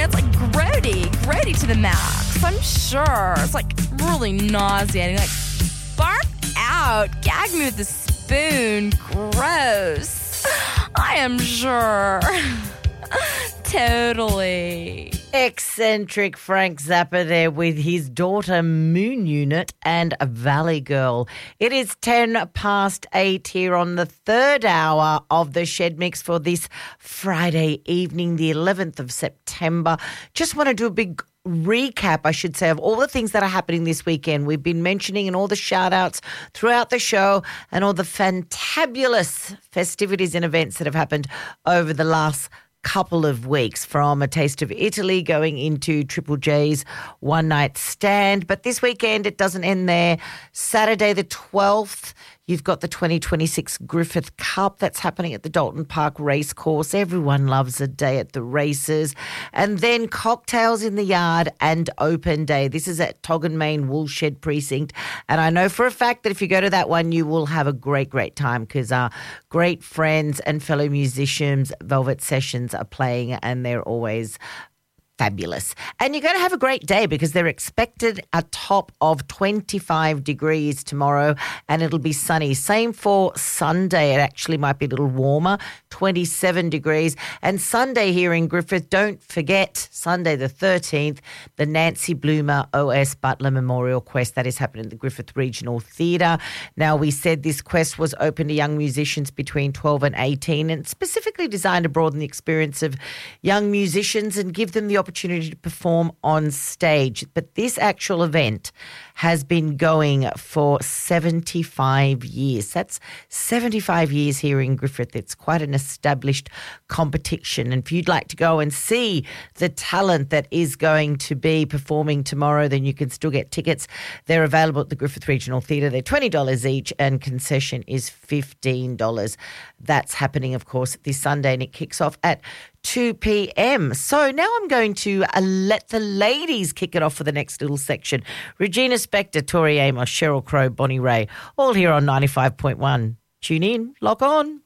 It's like grody to the max. I'm sure. It's like really nauseating. Like, bark out. Gag me with a spoon. Gross. I am sure. Totally. Eccentric Frank Zappa there with his daughter Moon Unit and Valley Girl. It is 8:10 here on the third hour of the Shed Mix for this Friday evening, the 11th of September. Just want to do a big recap, I should say, of all the things that are happening this weekend. We've been mentioning and all the shout outs throughout the show and all the fantabulous festivities and events that have happened over the last couple of weeks, from A Taste of Italy going into Triple J's One Night Stand. But this weekend, it doesn't end there. Saturday the 12th, you've got the 2026 Griffith Cup that's happening at the Dalton Park Racecourse. Everyone loves a day at the races. And then Cocktails in the Yard and Open Day. This is at Toggenmain Woolshed Precinct. And I know for a fact that if you go to that one, you will have a great time because great friends and fellow musicians, Velvet Sessions, are playing, and they're always fabulous. And you're going to have a great day because they're expected a top of 25 degrees tomorrow, and it'll be sunny. Same for Sunday. It actually might be a little warmer, 27 degrees. And Sunday here in Griffith, don't forget, Sunday the 13th, the Nancy Bloomer O.S. Butler Memorial Quest. That is happening at the Griffith Regional Theatre. Now, we said this quest was open to young musicians between 12 and 18 and specifically designed to broaden the experience of young musicians and give them the opportunity to perform on stage. But this actual event has been going for 75 years. That's 75 years here in Griffith. It's quite an established competition. And if you'd like to go and see the talent that is going to be performing tomorrow, then you can still get tickets. They're available at the Griffith Regional Theatre. They're $20 each and concession is $15. That's happening, of course, this Sunday, and it kicks off at 2 p.m. So now I'm going to let the ladies kick it off for the next little section. Regina Spektor, Tori Amos, Sheryl Crow, Bonnie Ray, all here on 95.1. Tune in, lock on.